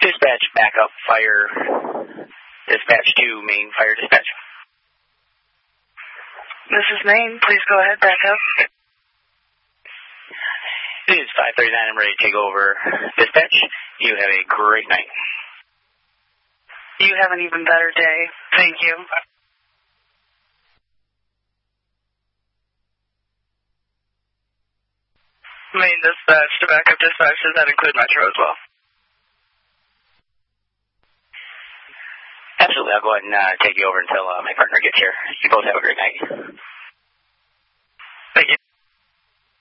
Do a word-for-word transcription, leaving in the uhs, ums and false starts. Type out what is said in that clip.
Dispatch, backup, fire. Dispatch two, main fire dispatch. This is Maine. Please go ahead, back up. It is five thirty-nine. I'm ready to take over. Dispatch, you have a great night. You have an even better day. Thank you. Maine dispatch to backup dispatch. Does that include Metro as well? Absolutely. I'll go ahead and uh, take you over until uh, my partner gets here. You both have a great night.